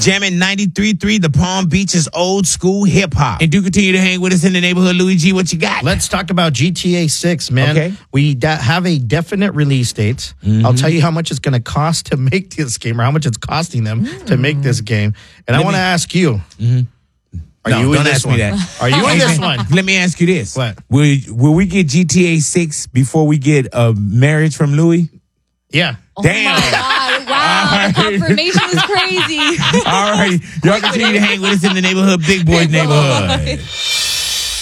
Jamming 93.3, the Palm Beach's old school hip hop. And do continue to hang with us in the neighborhood. Louis G, what you got? Let's talk about GTA 6, man. Okay. We have a definite release date. I'll tell you how much it's going to cost to make this game, or how much it's costing them to make this game. And I want to ask you, are you in this one? Are you in this one? Let me ask you this. What? Will we get GTA 6 before we get a marriage from Louis? Yeah. Damn. Oh my God. Wow. The confirmation is crazy. All right. Y'all continue to hang with us in the neighborhood, Big Boys neighborhood.